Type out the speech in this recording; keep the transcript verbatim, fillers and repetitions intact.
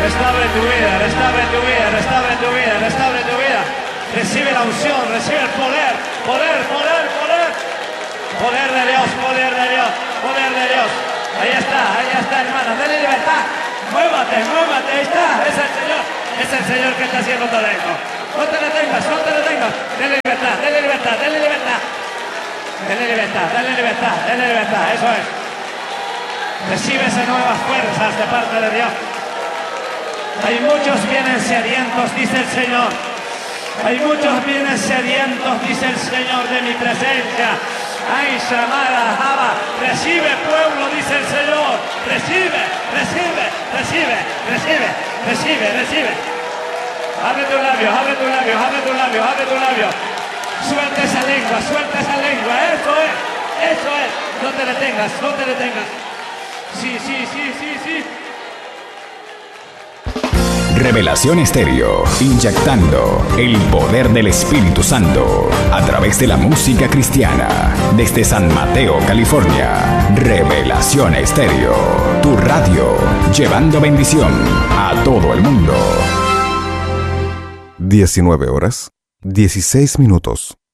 Restaure tu vida, restaure tu vida, restaure tu vida, restaure tu vida. Recibe la unción, recibe el poder, poder, poder, poder. Poder de Dios, poder de Dios, poder de Dios. Ahí está, ahí está, hermano, dale libertad. Muévate, muévate, ahí está, es el Señor, es el Señor que está haciendo todo esto. No te detengas, no te detengas. Dale libertad, dale libertad, dale libertad. Dale libertad, dale libertad, dale libertad, eso es. Recibe esas nuevas fuerzas de parte de Dios. Hay muchos vienen sedientos, dice el Señor. Hay muchos vienen sedientos, dice el Señor, de mi presencia. Ay, llamada, Java, recibe pueblo, dice el Señor. Recibe, recibe, recibe, recibe, recibe, recibe. Abre tu labio, abre tu labio, abre tu labio, abre tu labio. Suelta esa lengua, suelta esa lengua. Eso es, eso es. No te detengas, no te detengas. Sí, sí, sí, sí, sí. Revelación Estéreo, inyectando el poder del Espíritu Santo a través de la música cristiana. Desde San Mateo, California, Revelación Estéreo, tu radio, llevando bendición a todo el mundo. diecinueve horas, dieciséis minutos.